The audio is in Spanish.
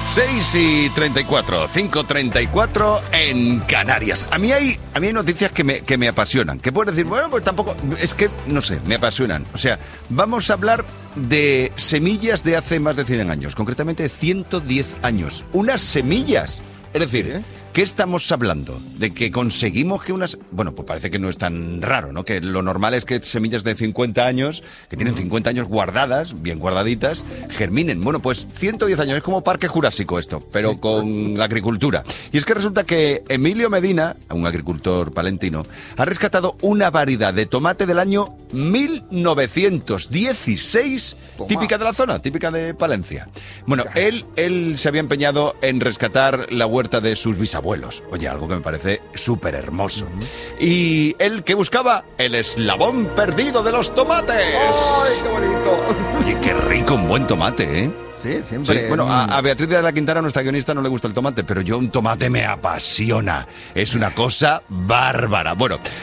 6:34, 5:34 en Canarias. A mí hay noticias que me apasionan. Que puedes decir, bueno, pues tampoco... Es que, no sé, me apasionan. O sea, vamos a hablar de semillas de hace más de 100 años. Concretamente de 110 años. Unas semillas. Es decir... ¿Qué estamos hablando? ¿De que conseguimos que unas...? Bueno, pues parece que no es tan raro, ¿no? Que lo normal es que semillas de 50 años, que tienen 50 años guardadas, bien guardaditas, germinen. Bueno, pues 110 años, es como Parque Jurásico esto, pero sí, con la agricultura. Y es que resulta que Emilio Medina, un agricultor palentino, ha rescatado una variedad de tomate del año 1916, típica de la zona, típica de Palencia. Bueno, él se había empeñado en rescatar la huerta de sus bisabuelos. Oye, algo que me parece súper hermoso. Y él que buscaba el eslabón perdido de los tomates. ¡Ay, qué bonito! Oye, qué rico un buen tomate, ¿eh? Sí, siempre. Sí, bueno, a Beatriz de la Quintana, nuestra guionista, no le gusta el tomate, pero yo un tomate me apasiona. Es una cosa bárbara. Bueno,